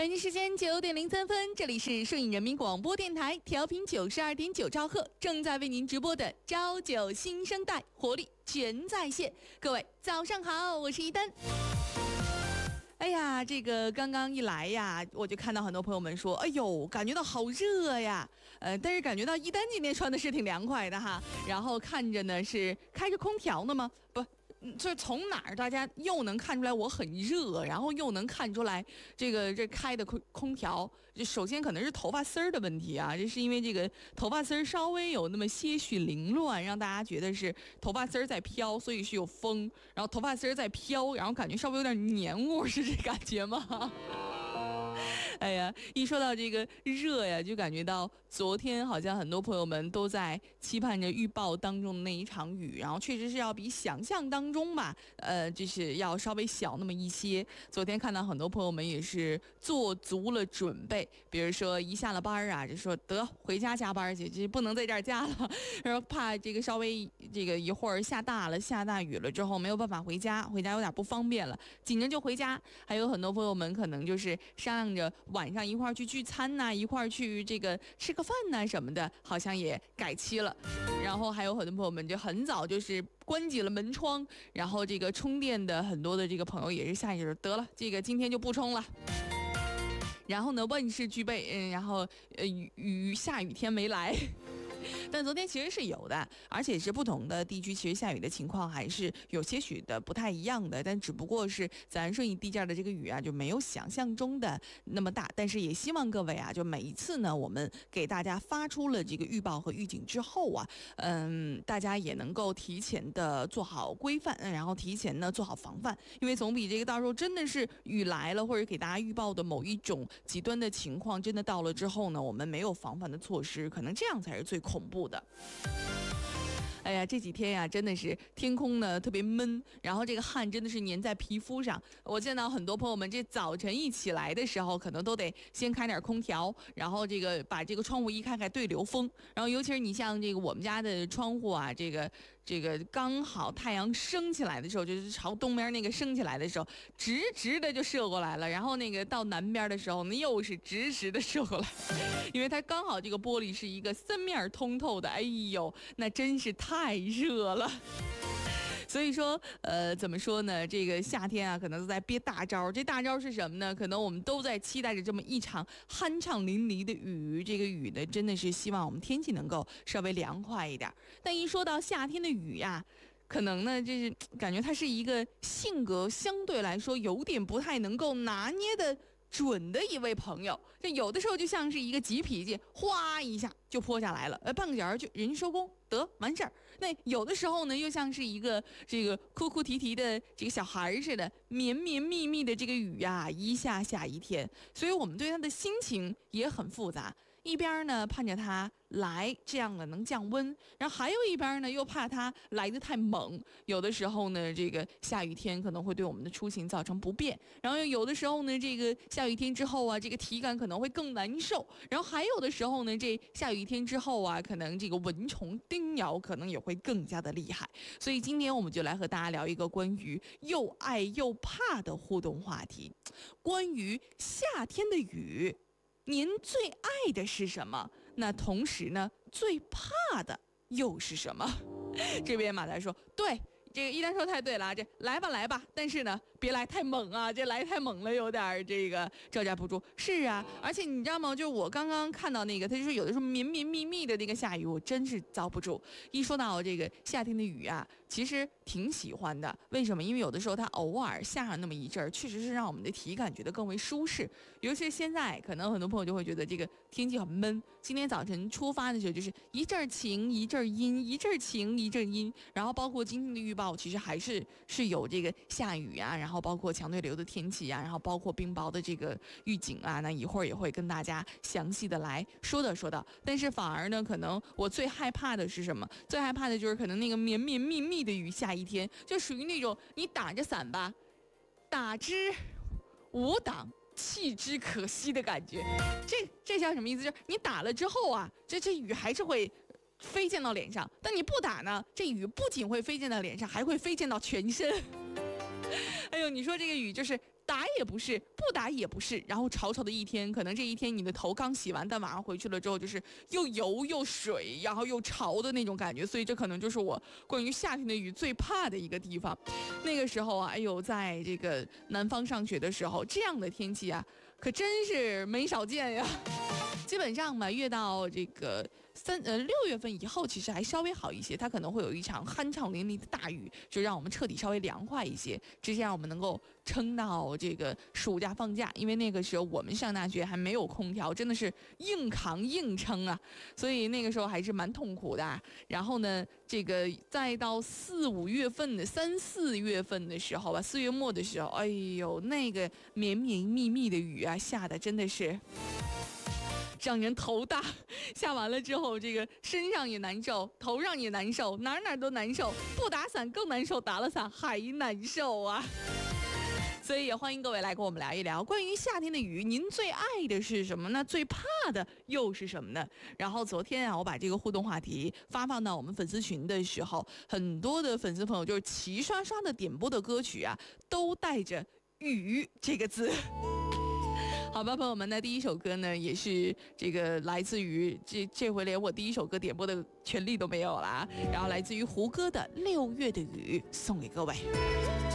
北京时间9点03分，这里是顺义人民广播电台调频92.9兆赫，正在为您直播的朝9新生代，活力全在线。各位早上好，我是一丹。哎呀，这个刚刚一来呀，我就看到很多朋友们说，哎呦，感觉到好热呀，但是感觉到一丹今天穿的是挺凉快的哈，然后看着呢是开着空调呢吗？不。就是从哪儿大家又能看出来我很热，然后又能看出来这开的空调，就首先可能是头发丝儿的问题啊，这是因为这个头发丝儿稍微有那么些许凌乱，让大家觉得是头发丝儿在飘，所以是有风，然后头发丝儿在飘，然后感觉稍微有点黏糊，是这感觉吗？哎呀，一说到这个热呀，就感觉到昨天好像很多朋友们都在期盼着预报当中的那一场雨，然后确实是要比想象当中吧，就是要稍微小那么一些。昨天看到很多朋友们也是做足了准备，比如说一下了班啊，就说得回家加班去，这不能在这儿加了，然后怕这个稍微这个一会儿下大雨了之后没有办法回家有点不方便了，紧着就回家。还有很多朋友们可能就是商量着晚上一块儿去聚餐呐，一块儿去这个吃个饭呐什么的，好像也改期了。然后还有很多朋友们就很早就是关紧了门窗，然后这个充电的很多的这个朋友也是下意识得了，这个今天就不充了。然后呢，万事俱备，然后下雨天没来。但昨天其实是有的，而且是不同的地区，其实下雨的情况还是有些许的不太一样的，但只不过是咱顺义地界的这个雨啊，就没有想象中的那么大。但是也希望各位啊，就每一次呢，我们给大家发出了这个预报和预警之后啊，大家也能够提前的做好规范，然后提前呢做好防范，因为总比这个到时候真的是雨来了，或者给大家预报的某一种极端的情况真的到了之后呢，我们没有防范的措施，可能这样才是最恐怖的。哎呀，这几天呀，真的是天空呢特别闷，然后这个汗真的是粘在皮肤上。我见到很多朋友们，这早晨一起来的时候，可能都得先开点空调，然后这个把这个窗户一开对流风。然后尤其是你像这个我们家的窗户啊，这个刚好太阳升起来的时候，就是朝东边那个升起来的时候，直的就射过来了。然后那个到南边的时候呢，又是直的射过来，因为它刚好这个玻璃是一个三面通透的。哎呦，那真是太热了。所以说怎么说呢，这个夏天啊可能都在憋大招。这大招是什么呢？可能我们都在期待着这么一场酣畅淋漓的雨。这个雨呢真的是希望我们天气能够稍微凉快一点。但一说到夏天的雨呀，可能呢就是感觉他是一个性格相对来说有点不太能够拿捏的准的一位朋友，这有的时候就像是一个急脾气，哗一下就泼下来了，半个小时就人家收工得完事儿。那有的时候呢，又像是一个这个哭哭啼啼的这个小孩似的，绵绵密密的这个雨呀，一下下一天，所以我们对他的心情也很复杂。一边呢盼着他来，这样的能降温，然后还有一边呢又怕他来得太猛。有的时候呢，这个下雨天可能会对我们的出行造成不便，然后有的时候呢，这个下雨天之后啊，这个体感可能会更难受，然后还有的时候呢，这下雨天之后啊，可能这个蚊虫叮咬可能也会更加的厉害。所以今天我们就来和大家聊一个关于又爱又怕的互动话题，关于夏天的雨，您最爱的是什么？那同时呢，最怕的又是什么？这边马来说，对，这个一丹说太对了，这来吧，但是呢，别来太猛啊，这来太猛了，有点这个招架不住。是啊，而且你知道吗？就是我刚刚看到那个，他就说有的时候绵绵密密的那个下雨，我真是遭不住。一说到这个夏天的雨啊，其实挺喜欢的。为什么？因为有的时候它偶尔下上那么一阵儿，确实是让我们的体感觉得更为舒适。尤其是现在，可能很多朋友就会觉得这个天气很闷。今天早晨出发的时候，就是一阵晴一阵阴，一阵晴一阵阴，然后包括今天的预报，其实还是有这个下雨啊，然后包括强对流的天气啊，然后包括冰雹的这个预警啊，那一会儿也会跟大家详细的来说到。但是反而呢，可能我最害怕的是什么？最害怕的就是可能那个绵绵密密的雨下一天，就属于那种你打着伞吧，打之无挡，弃之可惜的感觉。这叫什么意思？就是你打了之后啊，这雨还是会飞溅到脸上，但你不打呢，这雨不仅会飞溅到脸上，还会飞溅到全身。哎呦，你说这个雨就是打也不是，不打也不是，然后潮潮的一天，可能这一天你的头刚洗完，但晚上回去了之后就是又油又水，然后又潮的那种感觉，所以这可能就是我关于夏天的雨最怕的一个地方。那个时候啊，哎呦，在这个南方上学的时候，这样的天气啊，可真是没少见呀。基本上嘛，越到这个6月份以后，其实还稍微好一些，它可能会有一场酣畅淋漓的大雨，就让我们彻底稍微凉快一些，这让我们能够撑到这个暑假放假。因为那个时候我们上大学还没有空调，真的是硬扛硬撑啊，所以那个时候还是蛮痛苦的。然后呢，这个再到3、5月份的3、4月份的时候吧，4月末的时候，哎呦，那个绵绵密密的雨啊，下的真的是让人头大，下完了之后，这个身上也难受，头上也难受，哪儿都难受，不打伞更难受，打了伞还难受啊。所以也欢迎各位来跟我们聊一聊关于夏天的雨，您最爱的是什么呢？最怕的又是什么呢？然后昨天啊，我把这个互动话题发放到我们粉丝群的时候，很多的粉丝朋友就是齐刷刷的点播的歌曲啊，都带着雨这个字。好吧，朋友们，那第一首歌呢，也是这个来自于这回连我第一首歌点播的权利都没有了，然后来自于胡歌的《6月的雨》，送给各位。